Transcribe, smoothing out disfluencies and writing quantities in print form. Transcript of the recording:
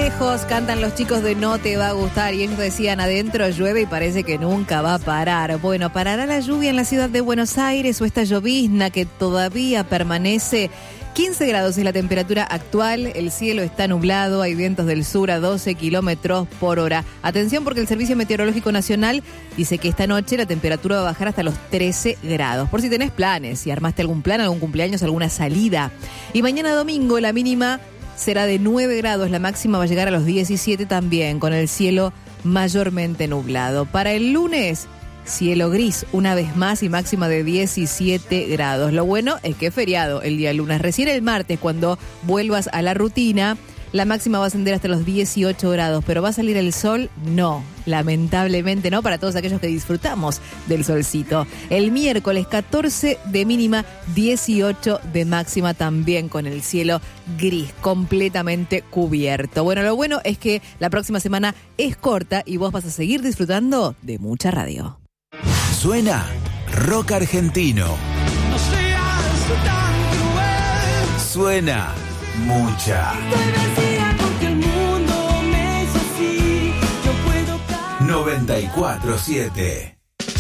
lejos cantan los chicos de No Te Va a Gustar y ellos decían adentro llueve y parece que nunca va a parar. Bueno, ¿parará la lluvia en la ciudad de Buenos Aires o esta llovizna que todavía permanece? 15 grados es la temperatura actual, el cielo está nublado, hay vientos del sur a 12 kilómetros por hora. Atención porque el Servicio Meteorológico Nacional dice que esta noche la temperatura va a bajar hasta los 13 grados. Por si tenés planes, si armaste algún plan, algún cumpleaños, alguna salida. Y mañana domingo la mínima será de 9 grados, la máxima va a llegar a los 17 también, con el cielo mayormente nublado. Para el lunes, cielo gris una vez más y máxima de 17 grados. Lo bueno es que es feriado el día lunes. Recién el martes, cuando vuelvas a la rutina, la máxima va a ascender hasta los 18 grados. ¿Pero va a salir el sol? No, lamentablemente no, para todos aquellos que disfrutamos del solcito. El miércoles 14 de mínima, 18 de máxima también con el cielo gris, completamente cubierto. Bueno, lo bueno es que la próxima semana es corta y vos vas a seguir disfrutando de mucha radio. Suena rock argentino. No seas tan cruel. Suena mucha. Estoy vacía porque el mundo me es así. Yo puedo 94.7